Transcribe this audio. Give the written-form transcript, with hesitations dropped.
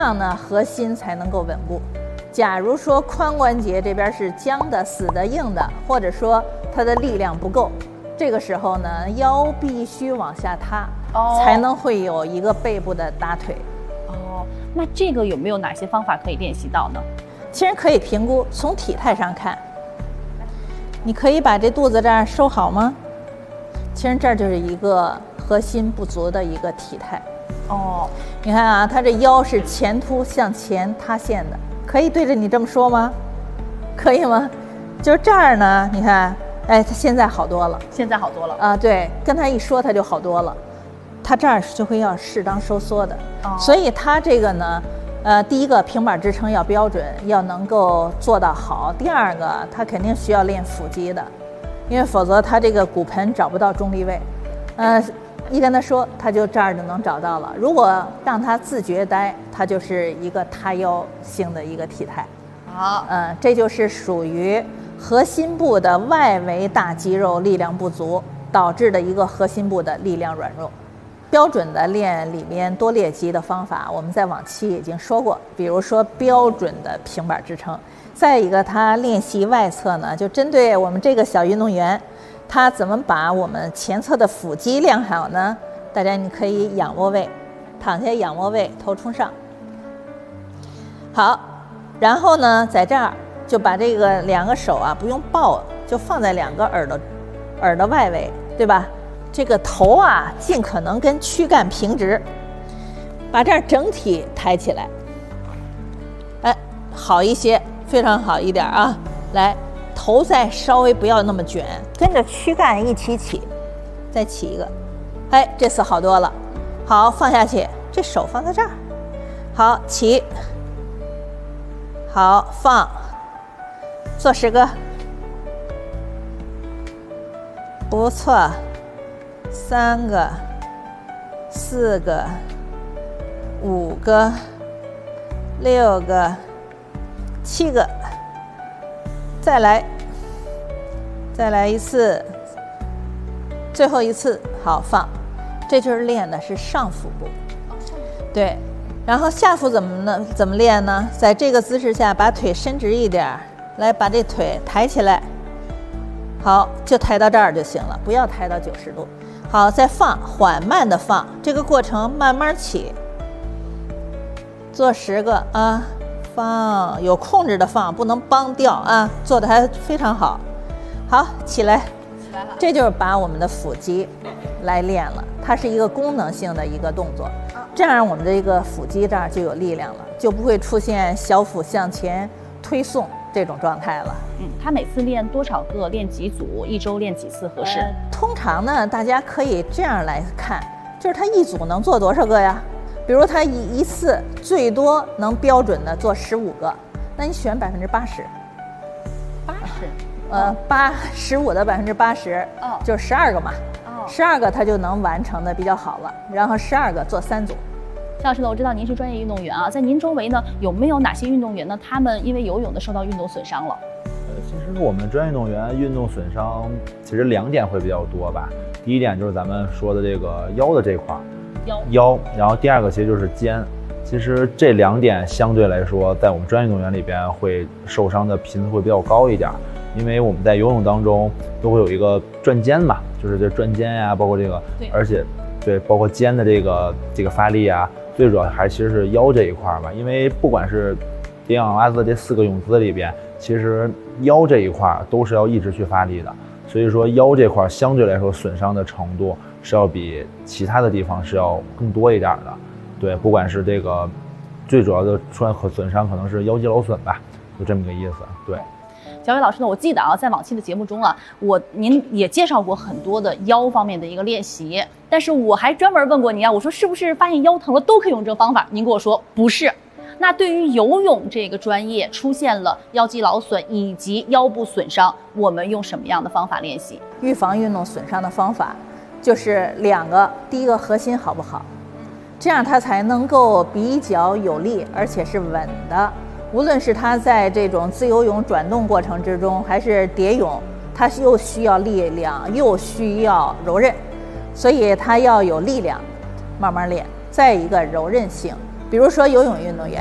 这样呢核心才能够稳固。假如说髋关节这边是僵的、死的、硬的，或者说它的力量不够，这个时候呢腰必须往下塌，才能会有一个背部的打腿。 那这个有没有哪些方法可以练习到呢？ 其实可以评估，从体态上看，你可以把这肚子这儿收好吗？其实这儿就是一个核心不足的一个体态。你看啊，它这腰是前凸向前塌陷的，可以对着你这么说吗？可以吗？就是这儿呢，你看，哎，它现在好多了， 现在好多了啊，对，跟他一说它就好多了，它这儿就会要适当收缩的，所以它这个呢，第一个平板支撑要标准，要能够做到好。第二个，它肯定需要练腹肌的，因为否则它这个骨盆找不到中立位，一跟他说，他就这儿就能找到了。如果让他自觉呆，他就是一个塌腰性的一个体态。这就是属于核心部的外围大肌肉力量不足导致的一个核心部的力量软弱。标准的练里面多列肌的方法，我们在往期已经说过，比如说标准的平板支撑。再一个，他练习外侧呢，就针对我们这个小运动员。他怎么把我们前侧的腹肌练好呢？大家你可以仰卧位，躺下仰卧位，头冲上。好，然后呢，在这儿就把这个两个手啊不用抱，就放在两个耳朵外围，对吧？这个头啊尽可能跟躯干平直，把这儿整体抬起来。哎，好一些，非常好一点啊！来。头再稍微不要那么卷，跟着躯干一起起，再起一个，哎，这次好多了。好，放下去，这手放在这儿，好，起，好，放，做10个，不错，3个，4个，5个，6个，7个。再来一次，最后一次，好，放。这就是练的是上腹部，对。然后下腹怎么练呢？在这个姿势下，把腿伸直一点，来把这腿抬起来，好，就抬到这儿就行了，不要抬到90度。好，再放，缓慢的放，这个过程慢慢起，做10个啊。放，有控制的放，不能帮掉啊！做的还非常好。好，起来，这就是把我们的腹肌来练了，它是一个功能性的一个动作，这样我们这个腹肌这儿就有力量了，就不会出现小腹向前推送这种状态了。 他每次练多少个？练几组？一周练几次合适？ 通常呢，大家可以这样来看，就是他一组能做多少个呀？比如他一次最多能标准的做15个，那你选80%。15%的80%，就是12个嘛。12个他就能完成的比较好了，然后12个做3组。 肖老师呢，我知道您是专业运动员啊，在您周围呢有没有哪些运动员呢？他们因为游泳的受到运动损伤了？ 其实我们专业运动员运动损伤其实2点会比较多吧。第一点就是咱们说的这个腰的这块。腰，然后第二个其实就是肩，其实这2点相对来说，在我们专业运动员里边会受伤的频次会比较高一点，因为我们在游泳当中都会有一个转肩嘛，就是这转肩呀，包括这个，而且对，包括肩的这个发力啊，最主要还其实是腰这一块嘛，因为不管是迪昂拉兹这4个泳姿里边，其实腰这一块都是要一直去发力的，所以说腰这块相对来说损伤的程度是要比其他的地方是要更多一点的，对，不管是这个最主要的出现损伤可能是腰肌劳损吧，就这么个意思。对， 小伟老师呢，我记得啊，在往期的节目中啊，您也介绍过很多的腰方面的一个练习，但是我还专门问过您啊，我说是不是发现腰疼了都可以用这个方法？您跟我说不是。那对于游泳这个专业出现了腰肌劳损以及腰部损伤，我们用什么样的方法练习？ 预防运动损伤的方法就是2个，第一个核心好不好，这样它才能够比较有力，而且是稳的。无论是它在这种自由泳转动过程之中，还是蝶泳，它又需要力量，又需要柔韧，所以它要有力量，慢慢练。再一个柔韧性， 比如说游泳运动员，